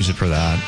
use it for that.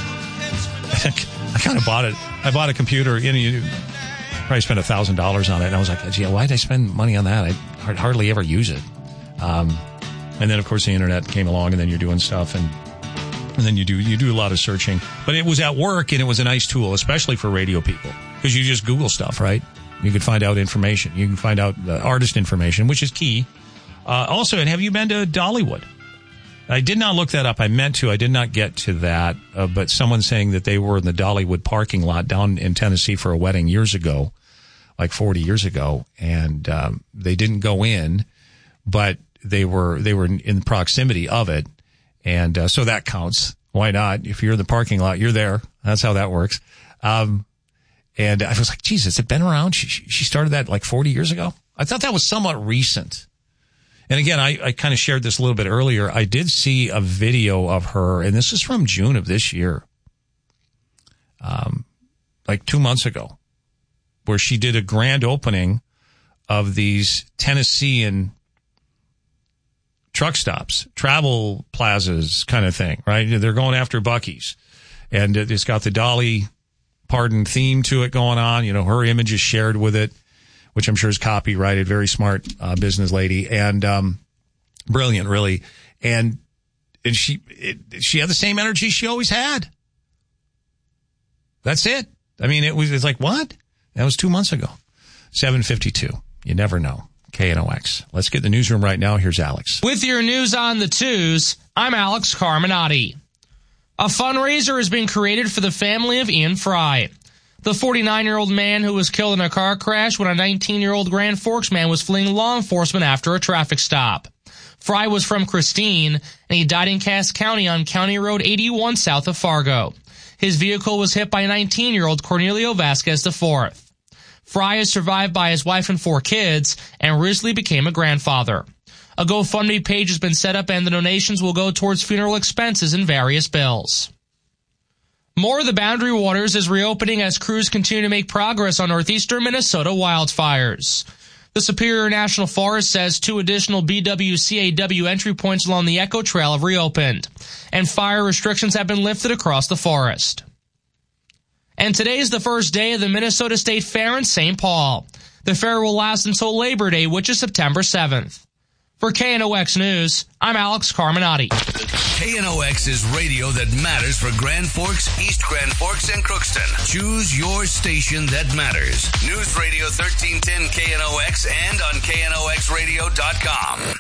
I kind of bought it. I bought a computer. You probably spent $1,000 on it. And I was like, gee, why did I spend money on that? I hardly ever use it. And then, of course, the internet came along, and then you're doing stuff, and then you do a lot of searching. But it was at work, and it was a nice tool, especially for radio people, because you just Google stuff, right? You can find out information. You can find out artist information, which is key. Also, and have you been to Dollywood? I did not look that up. I meant to. I did not get to that. But someone's saying that they were in the Dollywood parking lot down in Tennessee for a wedding years ago, like 40 years ago, and they didn't go in, but they were in proximity of it, and so that counts. Why not? If you're in the parking lot, you're there. That's how that works. And I was like, geez, has it been around? She started that like 40 years ago? I thought that was somewhat recent. And again, I kind of shared this a little bit earlier. I did see a video of her, and this is from June of this year, like 2 months ago, where she did a grand opening of these Tennessean truck stops, travel plazas kind of thing, right? They're going after Buc-ee's. And it's got the Dolly Parton theme to it going on. You know, her image is shared with it, which I'm sure is copyrighted. Very smart business lady, and brilliant, really. And she had the same energy she always had. That's it. I mean, it's like, what? That was 2 months ago. 7:52. You never know. KNOX. Let's get the newsroom right now. Here's Alex. With your news on the twos, I'm Alex Carminati. A fundraiser is being created for the family of Ian Fry, the 49-year-old man who was killed in a car crash when a 19-year-old Grand Forks man was fleeing law enforcement after a traffic stop. Fry was from Christine, and he died in Cass County on County Road 81 south of Fargo. His vehicle was hit by 19-year-old Cornelio Vasquez IV. Fry is survived by his wife and 4 kids, and recently became a grandfather. A GoFundMe page has been set up, and the donations will go towards funeral expenses and various bills. More of the Boundary Waters is reopening as crews continue to make progress on northeastern Minnesota wildfires. The Superior National Forest says 2 additional BWCAW entry points along the Echo Trail have reopened, and fire restrictions have been lifted across the forest. And today is the first day of the Minnesota State Fair in St. Paul. The fair will last until Labor Day, which is September 7th. For KNOX News, I'm Alex Carminati. KNOX is radio that matters for Grand Forks, East Grand Forks, and Crookston. Choose your station that matters. News Radio 1310 KNOX and on KNOXradio.com.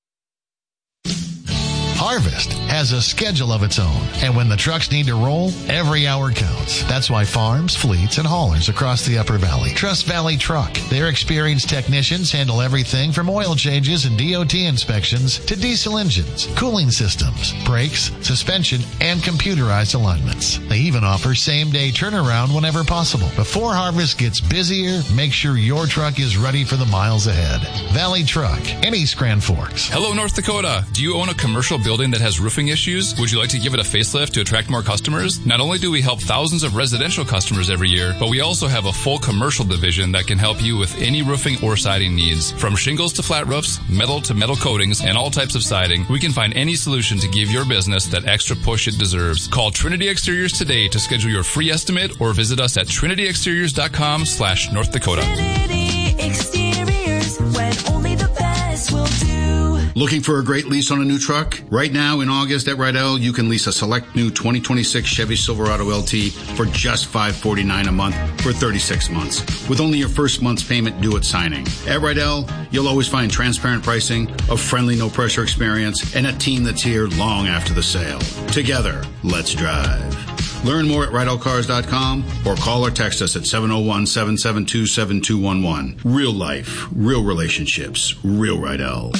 Harvest has a schedule of its own, and when the trucks need to roll, every hour counts. That's why farms, fleets, and haulers across the Upper Valley trust Valley Truck. Their experienced technicians handle everything from oil changes and DOT inspections to diesel engines, cooling systems, brakes, suspension, and computerized alignments. They even offer same-day turnaround whenever possible. Before harvest gets busier, make sure your truck is ready for the miles ahead. Valley Truck in East Grand Forks. Hello, North Dakota. Do you own a commercial building that has roofing issues? Would you like to give it a facelift to attract more customers? Not only do we help thousands of residential customers every year, but we also have a full commercial division that can help you with any roofing or siding needs. From shingles to flat roofs, metal to metal coatings, and all types of siding, we can find any solution to give your business that extra push it deserves. Call Trinity Exteriors today to schedule your free estimate or visit us at trinityexteriors.com/North Dakota. Trinity Exteriors, when only the best will do. Looking for a great lease on a new truck? Right now in August at Rydell, you can lease a select new 2026 Chevy Silverado LT for just $549 a month for 36 months, with only your first month's payment due at signing. At Rydell, you'll always find transparent pricing, a friendly, no-pressure experience, and a team that's here long after the sale. Together, let's drive. Learn more at RydellCars.com or call or text us at 701-772-7211. Real life, real relationships, real Rydell.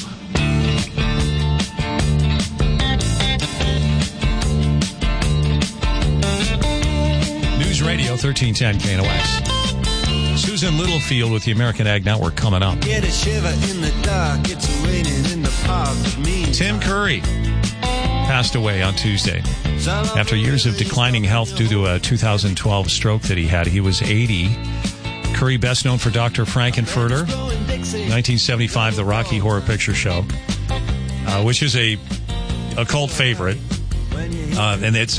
News Radio 1310 KNOX. Susan Littlefield with the American Ag Network coming up. Get a shiver in the dark, it's raining in the park. Tim Curry passed away on Tuesday after years of declining health due to a 2012 stroke that he had. He was 80. Curry, best known for Dr. Frankenfurter, 1975, the Rocky Horror Picture Show, which is a cult favorite. And it's